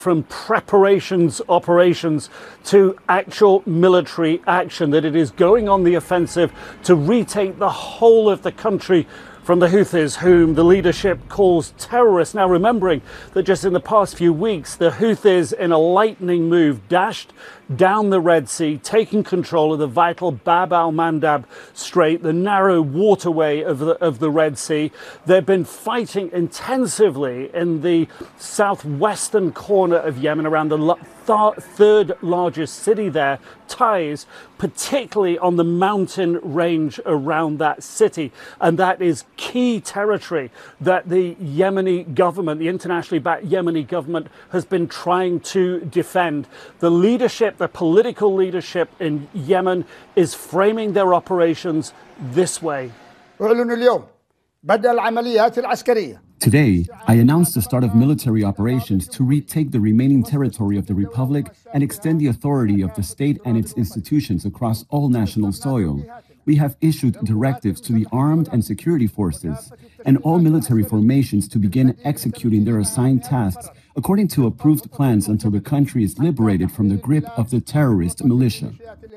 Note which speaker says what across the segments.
Speaker 1: from operations to actual military action, that it is going on the offensive to retake the whole of the country from the Houthis, whom the leadership calls terrorists. Now, remembering that just in the past few weeks, the Houthis, in a lightning move, dashed down the Red Sea, taking control of the vital Bab al-Mandab Strait, the narrow waterway of the Red Sea. They've been fighting intensively in the southwestern corner of Yemen, around the third largest city there, Taiz, particularly on the mountain range around that city. And that is key territory that the Yemeni government, the internationally backed Yemeni government, has been trying to defend. The leadership, the political leadership in Yemen, is framing their operations this way.
Speaker 2: Today, I announced the start of military operations to retake the remaining territory of the Republic and extend the authority of the state and its institutions across all national soil. We have issued directives to the armed and security forces and all military formations to begin executing their assigned tasks according to approved plans until the country is liberated from the grip of the terrorist militia.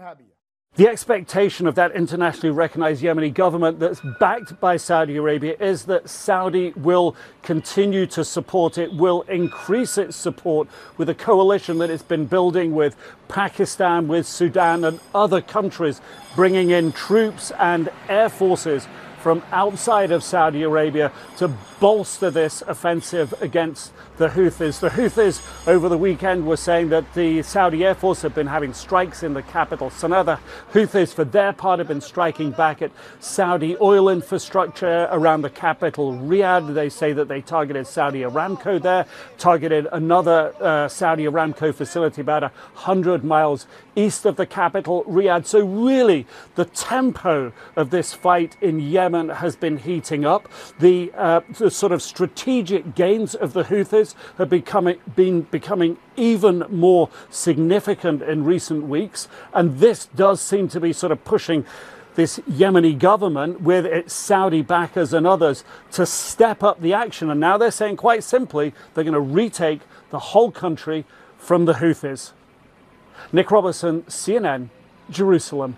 Speaker 1: The expectation of that internationally recognized Yemeni government that's backed by Saudi Arabia is that Saudi will continue to support it, will increase its support with a coalition that it's been building with Pakistan, with Sudan and other countries, bringing in troops and air forces from outside of Saudi Arabia to bolster this offensive against the Houthis. The Houthis over the weekend were saying that the Saudi Air Force have been having strikes in the capital Sana'a. The Houthis, for their part, have been striking back at Saudi oil infrastructure around the capital Riyadh. They say that they targeted Saudi Aramco there, targeted another Saudi Aramco facility about 100 miles east of the capital Riyadh. So really, the tempo of this fight in Yemen has been heating up. The sort of strategic gains of the Houthis have been becoming even more significant in recent weeks. And this does seem to be sort of pushing this Yemeni government, with its Saudi backers and others, to step up the action. And now they're saying quite simply they're going to retake the whole country from the Houthis. Nick Robertson, CNN, Jerusalem.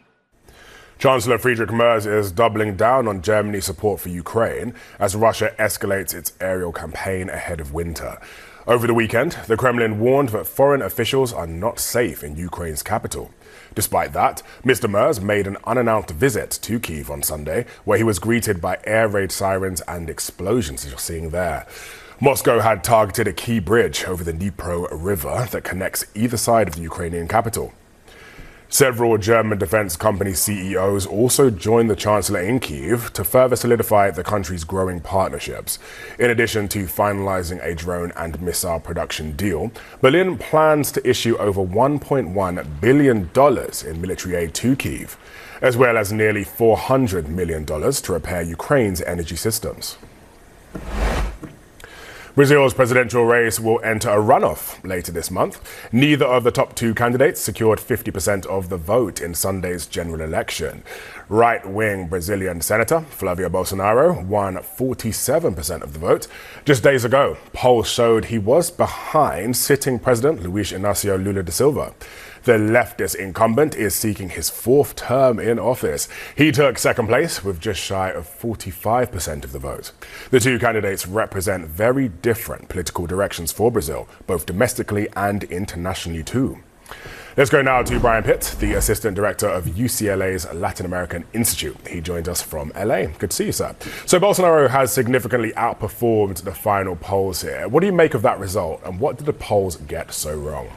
Speaker 3: Chancellor Friedrich Merz is doubling down on Germany's support for Ukraine as Russia escalates its aerial campaign ahead of winter. Over the weekend, the Kremlin warned that foreign officials are not safe in Ukraine's capital. Despite that, Mr. Merz made an unannounced visit to Kyiv on Sunday, where he was greeted by air raid sirens and explosions, as you're seeing there. Moscow had targeted a key bridge over the Dnipro River that connects either side of the Ukrainian capital. Several German defense company CEOs also joined the Chancellor in Kyiv to further solidify the country's growing partnerships. In addition to finalizing a drone and missile production deal, Berlin plans to issue over $1.1 billion in military aid to Kyiv, as well as nearly $400 million to repair Ukraine's energy systems. Brazil's presidential race will enter a runoff later this month. Neither of the top two candidates secured 50% of the vote in Sunday's general election. Right-wing Brazilian Senator Flavio Bolsonaro won 47% of the vote. Just days ago, polls showed he was behind sitting President Luiz Inácio Lula da Silva. The leftist incumbent is seeking his fourth term in office. He took second place with just shy of 45% of the vote. The two candidates represent very different political directions for Brazil, both domestically and internationally too. Let's go now to Brian Pitt, the Assistant Director of UCLA's Latin American Institute. He joined us from LA. Good to see you, sir. So Bolsonaro has significantly outperformed the final polls here. What do you make of that result, and what did the polls get so wrong?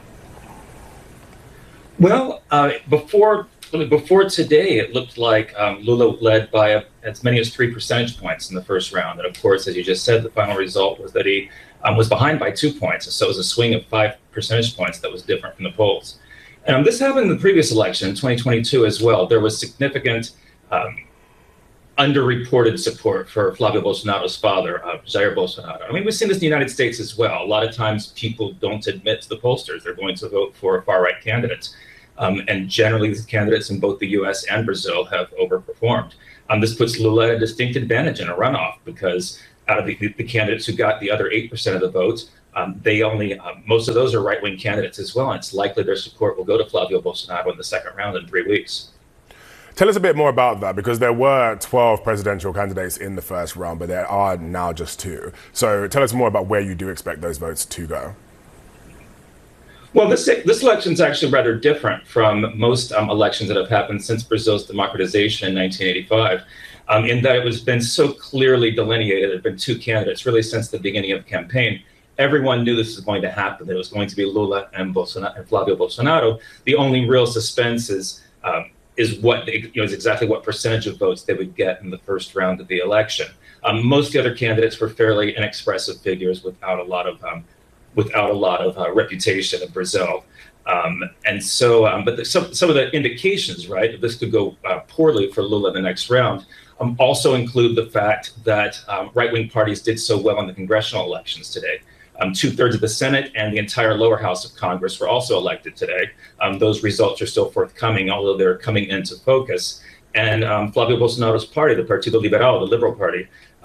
Speaker 4: Well, before today, it looked like Lula led by as many as 3 percentage points in the first round. And of course, as you just said, the final result was that he was behind by 2 points. And so it was a swing of 5 percentage points that was different from the polls. This happened in the previous election, 2022 as well. There was significant underreported support for Flavio Bolsonaro's father, Jair Bolsonaro. I mean, we've seen this in the United States as well. A lot of times people don't admit to the pollsters they're going to vote for far-right candidates. And generally, the candidates in both the U.S. and Brazil have overperformed. This puts Lula at a distinct advantage in a runoff because out of the candidates who got the other 8% of the votes, Most of those are right-wing candidates as well, and it's likely their support will go to Flavio Bolsonaro in the second round in 3 weeks.
Speaker 3: Tell us a bit more about that, because there were 12 presidential candidates in the first round, but there are now just 2. So tell us more about where you do expect those votes to go.
Speaker 4: Well, this election is actually rather different from most elections that have happened since Brazil's democratization in 1985, in that it has been so clearly delineated. There have been 2 candidates really since the beginning of the campaign. Everyone knew this was going to happen, that it was going to be Lula and Flavio Bolsonaro. The only real suspense is exactly what percentage of votes they would get in the first round of the election. Most of the other candidates were fairly inexpressive figures without a lot of reputation in Brazil. But some of the indications, right, that this could go poorly for Lula in the next round also include the fact that right-wing parties did so well in the congressional elections today. 2/3 of the Senate and the entire lower house of Congress were also elected today. Those results are still forthcoming, although they're coming into focus. And Flavio Bolsonaro's party, the Partido Liberal, the Liberal Party,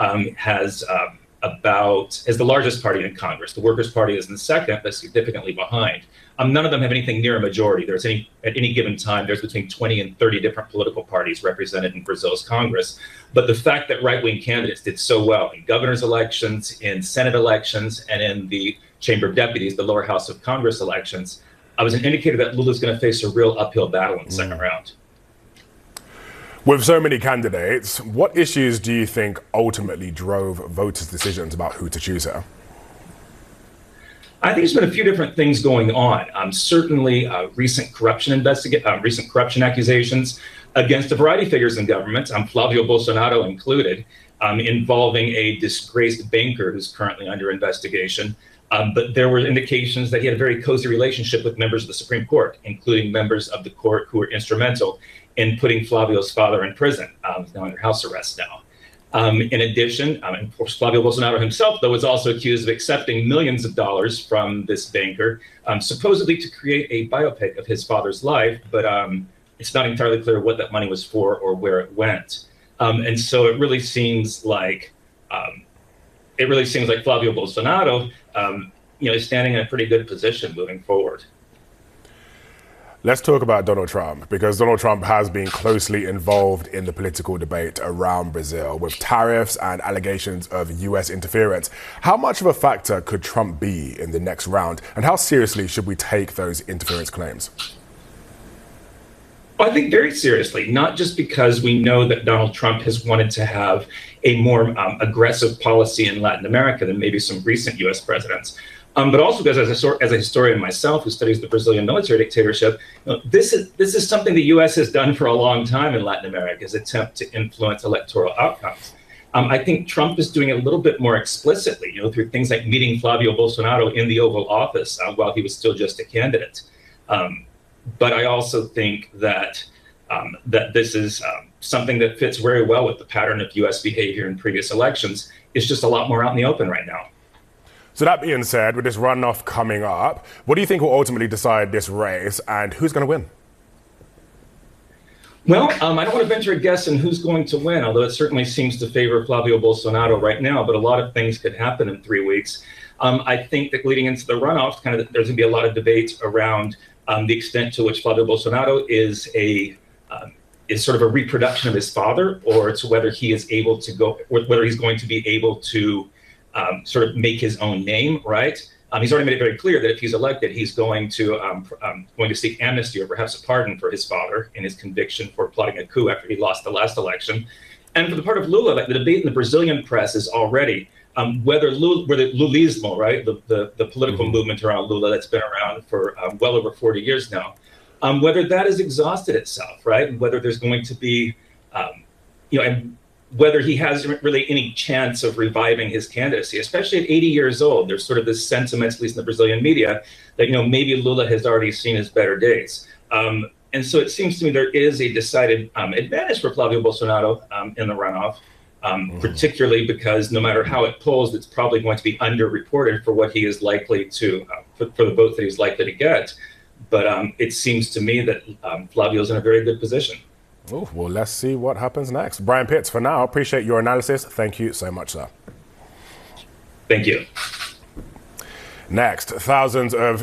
Speaker 4: is the largest party in Congress. The Workers' Party is in second, but significantly behind. None of them have anything near a majority. At any given time, there's between 20 and 30 different political parties represented in Brazil's Congress. But the fact that right-wing candidates did so well in governor's elections, in Senate elections, and in the Chamber of Deputies, the lower house of Congress elections, was an indicator that Lula's going to face a real uphill battle in the second round.
Speaker 3: With so many candidates, what issues do you think ultimately drove voters' decisions about who to choose here?
Speaker 4: I think there's been a few different things going on. Certainly, recent corruption accusations against a variety of figures in government, Flavio Bolsonaro included, involving a disgraced banker who's currently under investigation. But there were indications that he had a very cozy relationship with members of the Supreme Court, including members of the court who were instrumental in putting Flavio's father in prison. He's now under house arrest now. In addition, Flavio Bolsonaro himself, though, was also accused of accepting millions of dollars from this banker, supposedly to create a biopic of his father's life, but it's not entirely clear what that money was for or where it went. And so it really seems like Flavio Bolsonaro, is standing in a pretty good position moving forward.
Speaker 3: Let's talk about Donald Trump, because Donald Trump has been closely involved in the political debate around Brazil with tariffs and allegations of US interference. How much of a factor could Trump be in the next round, and how seriously should we take those interference claims?
Speaker 4: Well, I think very seriously, not just because we know that Donald Trump has wanted to have a more aggressive policy in Latin America than maybe some recent US presidents. But also because as a historian myself who studies the Brazilian military dictatorship, this is something the U.S. has done for a long time in Latin America, is attempt to influence electoral outcomes. I think Trump is doing it a little bit more explicitly, through things like meeting Flavio Bolsonaro in the Oval Office while he was still just a candidate. But I also think that this is something that fits very well with the pattern of U.S. behavior in previous elections. It's just a lot more out in the open right now.
Speaker 3: So that being said, with this runoff coming up, what do you think will ultimately decide this race, and who's going to win?
Speaker 4: Well, I don't want to venture a guess on who's going to win, although it certainly seems to favor Flavio Bolsonaro right now, but a lot of things could happen in 3 weeks. I think that leading into the runoff, there's going to be a lot of debate around the extent to which Flavio Bolsonaro is sort of a reproduction of his father, or to whether he is able to go, or whether he's going to be able to sort of make his own name, right? He's already made it very clear that if he's elected, he's going to seek amnesty or perhaps a pardon for his father in his conviction for plotting a coup after he lost the last election. And for the part of Lula, the debate in the Brazilian press is already whether Lulismo, right, the political movement around Lula that's been around for well over 40 years now, whether that has exhausted itself, right, and whether there's going to be, and whether he has really any chance of reviving his candidacy, especially at 80 years old. There's sort of this sentiment, at least in the Brazilian media, that maybe Lula has already seen his better days. And so it seems to me there is a decided advantage for Flavio Bolsonaro in the runoff, particularly because no matter how it polls, it's probably going to be underreported for what he is likely to, for the votes that he's likely to get. But it seems to me that Flavio's in a very good position.
Speaker 3: Oh, well, let's see what happens next. Brian Pitts, for now, appreciate your analysis. Thank you so much, sir.
Speaker 4: Thank you.
Speaker 3: Next, thousands of